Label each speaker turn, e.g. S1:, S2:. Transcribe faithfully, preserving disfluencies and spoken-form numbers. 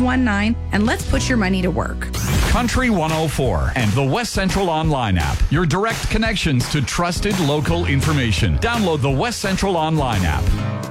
S1: one nine and let's put your money to work.
S2: Country one oh four and the West Central Online app. Your direct connections to trusted local information. Download the West Central Online app.